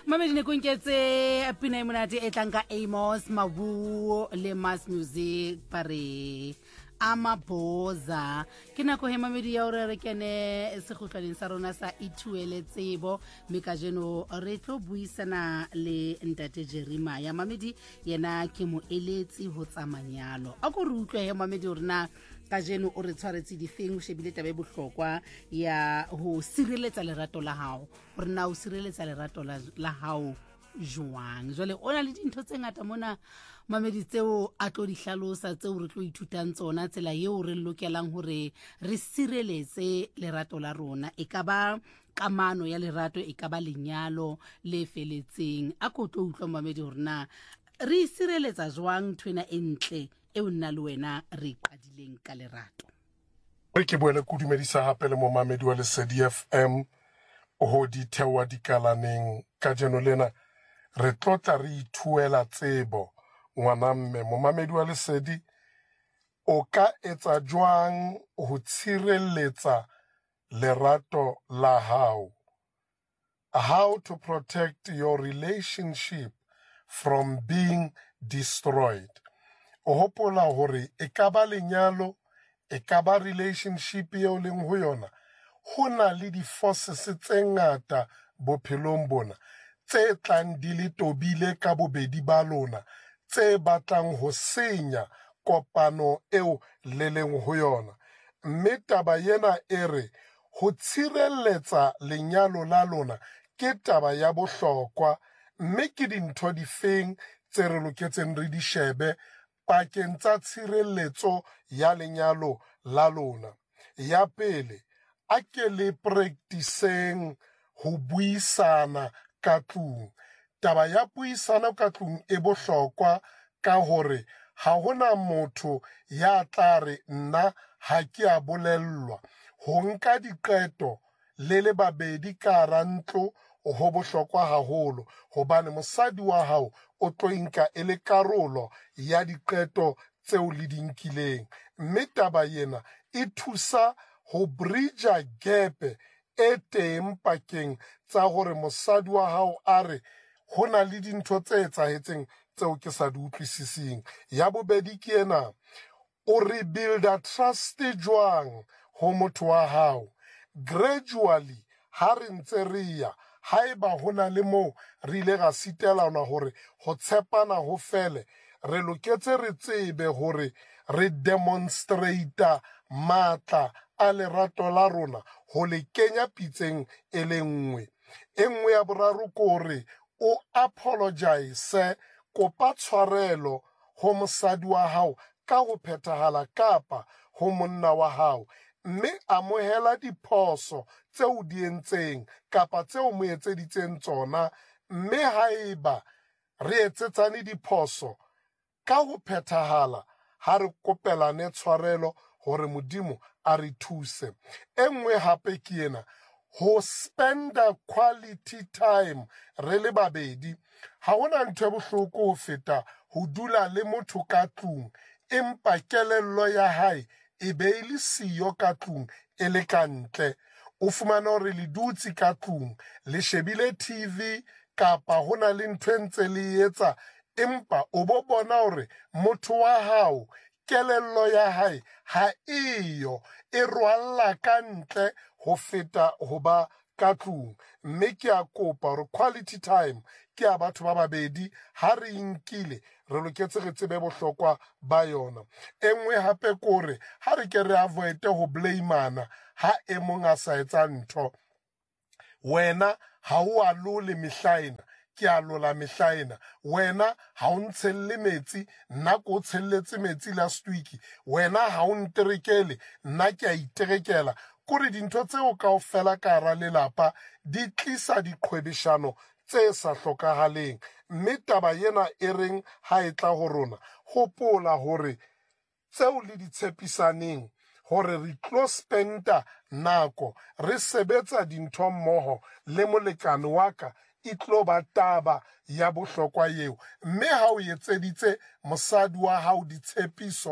Mamedine konketse pina monate e tlanka Amos Mabu le Mass Music pare Amabhoza ke nako he mamedi ya hore re kene sekgotlwaneng sa rona sa Ithuele Tsebo mekajeno re tlo buisana le Ntate Jerima ya mamedi yena ke moeletsi ho tsamanyalo a go re utlwe he mamedi hore na kajeno o re tshwaretse difeng o shebile tabe bohlokwa ya ho sireletsa lerato la hao hore na o sireletsa lerato la hao jwang jwale ona le dintho tse ngata mona mamedi tseo a tlo di hlalosa tseo re tlo ithutang tsona tsela yeo re lokelang hore re sireletse lerato la rona e ka ba kamano ya lerato e ka ba lenyalo le feletseng a ko tlo utlwa mamedi hore na re sireletsa jwang twena entle e o nna le wena re qadileng ka lerato re ke boele kudumedisa hape le mo mamedi wa Lesedi FM ho di thewa dikalaneng ka jeno lena re tlotla re ithuela tsebo ngwana mme mo mamedi wa Lesedi o ka etsa jwang ho tshireletsa lerato la hao, how to protect your relationship from being destroyed. O hopola hore e ka ba lenyalo e ka ba relationship eo leng ho yona ho na le di-forces tse ngata bophelong bona tse tlang di le tobile ka bobedi ba lona tse batlang ho senya kopano eo le leng ho yona mme taba yena ere ho tshireletsa lenyalo la lona ke taba ya bohlokwa mme ke dintho difeng tse re loketseng re di shebe pakeng tsa tshireletso ya lenyalo la lona. Ya pele a ke le practiceng ho buisana ka tlung. Taba ya puisano ka tlung e bohlokwa ka hore ha hona motho ya tla re nna ha ke a bolellwa. Ho nka diqeto le babedi ka hara ntlo ho bohlokwa haholo hobane mosadi wa hao o tlo nka e le karolo ya diqeto tseo le di nkileng. Mme taba yena e thusa ho bridge gap e teng pakeng tsa hore mosadi wa hao a re ho na le dintho tse etsahetseng tseo ke sa di utlwisising. Ya bobedi ke ena o rebuilda trust jwang ho motho wa hao gradually ha re ntse re ya haeba hona le mo re ile ga sitelana hore ho tshepana ho fele re loketse re tsebe hore re demonstrata matla a lerato la rona ho le kenya pitseng e le nngwe. E nngwe ya boraro ke hore o apologize kopa tshwarelo ho mosadi wa hao ka ho phethahala kapa ho monna wa hao mme amohela diphoso tseo di entseng kapa tseo mo etseditseng tsona mme haeba re etsetsane diphoso ka ho phethahala ha re kopelane tshwarelo hore modimo a re thuse. E nngwe hape ke ena ho spenda quality time re le babedi. Ha hona ntho e bohloko ho feta ho dula le motho ka tlung empa kelello ya hae e be le siyo ka tlung e le kantle. O fumana hore le dutse ka tlung le shebile TV kapa hona le ntho ntse le etsa empa o bo bona hore motho wa hao kelello ya hae ha iyo e rwalla kantle ho feta ho ba ka tlung. Mme ke a kopa hore quality time ke a batho ba babedi ha re inkile re loketse re tsebe bohlokwa ba yona. E nngwe hape kore ha re ke re avoid ho blameana ha e mong a sa etsa ntho wena ha o a lole mehlaena ke a lola mehlaena wena ha o ntshelle metsi nna ko tshelletse metsi last week wena ha o nterekele nna ke a iterekela kore dintho tseo kaofela ka hara lelapa di tlisa diqhwebeshano tse sa hlokahaleng mme taba yena e reng ha e tla ho rona hopola hore tseo le di tshepisaneng hore re tlo spenda nako re sebetsa dintho mmoho le molekane wa ka e tlo ba taba ya bohlokwa eo mme ha o etseditse mosadi wa hao ditshepiso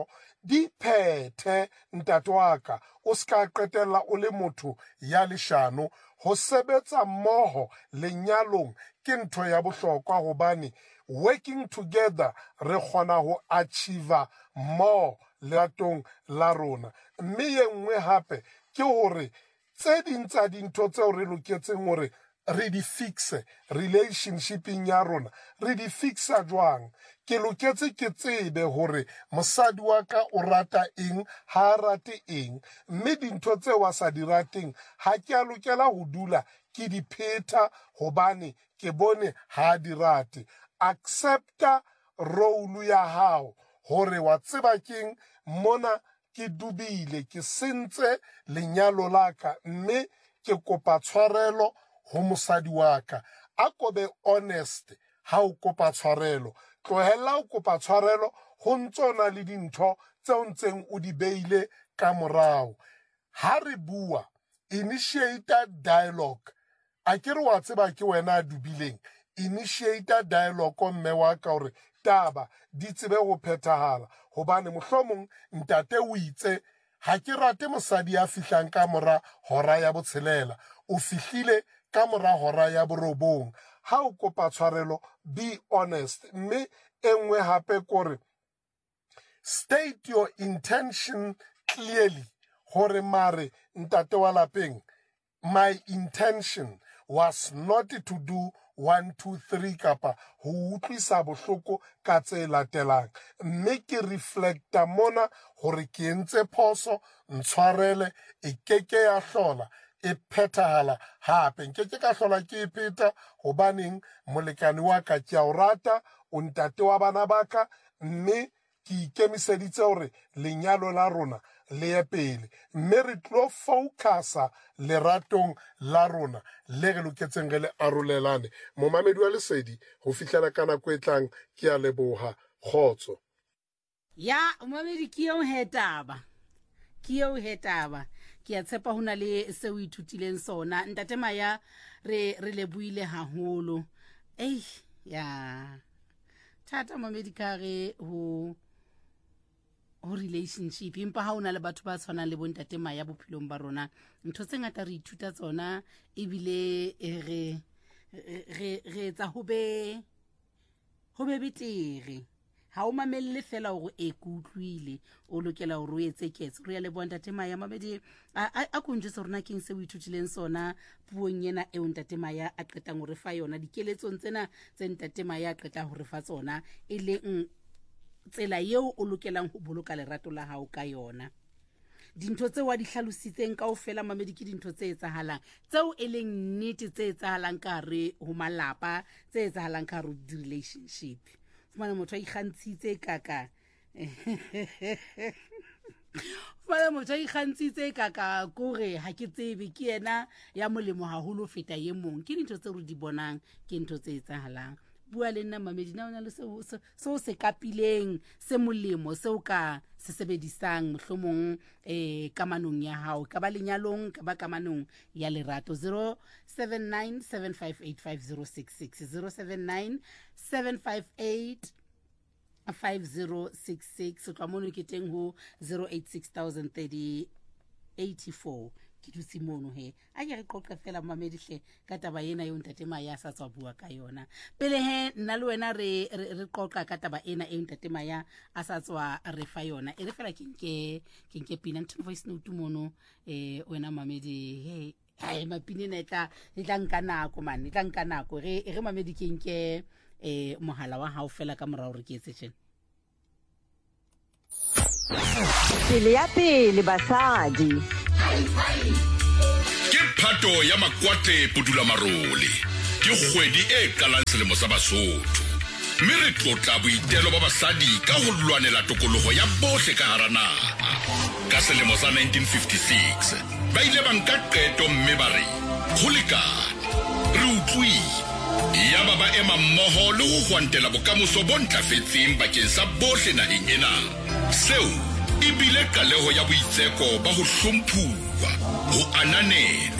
di phethe ntate wa ka o ska qetella o le motho ya leshano ho sebetsa mmoho lenyalong ke ntho ya bohlokwa hobane working together re kgona ho achieve more leratong la rona mme ye nngwe hape ke hore tse ding tsa dintho tseo re loketseng hore re di fixe relationshiping ya rona re di fixa jwang ke loketse ke tsebe hore mosadi wa ka o rata eng ha rate eng mme dintho tse wa sa di rateng ha ke a lokela ho dula ke di pheta hobane ke bone ha di rate accepta role ya hao hore wa tseba keng mona ke dubile ke sentse lenyalo la ka mme ke kopa tshwarelo ho mosadi wa ka a ko be honest ha o kopa tshwarelo tlohella o kopa tshwarelo ho ntsona le dintho tseo ntseng o di beile ka morao ha re bua initiate dialogue a ke re wa tseba ke wena a dubileng initiate dialogue mme wa ka hore taba di tsebe go phethahala hobane mohlomong ntate o itse ha ke rate mosadi ya fihlang ka mora hora ya botshelela o fihlile ka mora hora ya borobong ha o kopa tshwarelo be honest mme engwe hape kore state your intention clearly hore mare ntate wa lapeng my intention was not to do 1 2 3 kapa ho utlwisa bohloko ka tse latelang mme ke reflecta mona hore ke entse phoso ntshwarele e keke ya hlola e phethahala hape nkeke ka hlola ke e pheta hobaneng molekane wa ka ke a o rata o ntate wa bana baka mme ke ikemiseditse hore lenyalo la rona le ye pele mme re tlo focusa leratong la rona le re loketseng re le arolelane momamedi wa Lesedi ho fihlela ka nako e tlang ke a leboha kgotso ya momamedi ke eo hetaba ke a tshepa hona le se o ithutileng sona ntate Maya re leboile haholo ya thata momamedi ka re ho relationship empa ha ona le batho ba tshwanang le bontate Maya bophelong ba rona ntho tse ngata re ithuta tsona ebile re etsa ho be betere ha o mamelle fela hore e kutlwile o lokela hore o etse ketso re ya le bontate Maya mamedi a konje se rona keng se o ithutileng sona puong yena e ntate Maya a qetang hore fa yona dikeletsong tsena tse ntate Maya a qeta hore fa tsona e leng tsela yeo o lokelang ho boloka lerato la hao ka yona dintho tse wa di hlalositseng kaofela mamedi ke dintho tse etsahalang tseo e leng nnete tse etsahalang ka re ho malapa tse etsahalang ka re di relationship fumana motho a ikgantshitse kaka fumana motho a ikgantshitse kaka kore ha ke tsebe ke yena ya molemo haholo feta ye mong ke dintho tse re di bonang ke dintho tse etsahalang bua le nna mamedi na ona le se se kapileng se molemo se o ka se sebedisang mohlomong kamanong ya hao ka ba lenyalong ka ba kamanong ya lerato 079 7585066 079 758 5066 o tla mono ke teng ho 08603084 ke dutse mono he a ke re qoqa fela mamedi hle ka taba ena yo ntate Maya sa tswa bua ka yona pele he nna le wena re qoqa ka taba ena e ntate Maya a sa tswa re fa yona e re fela ke nke pina ntho voice note mono wena mamedi hey mapine ne tla nka nako man tla nka nako re mamedi ke nke mohala wa hao fela ka morao re ke etse tjena pele ya pele basadi ke phato ya makwate podula marole ke kgwedi e qalang selemo sa Basotho mme re tlotla boitelo ba basadi ka ho lwanela tokoloho ya bohle ka hara naha ka selemo sa 1956 ba ile ba nka qeto mme ba re ho lekane re utlwile ya ba ema mmoho le ho hwantela bokamoso bo ntlafetseng bakeng sa bohle naheng ena seo e bile kaleho ya boitseko ba ho hlomphuwa ho ananela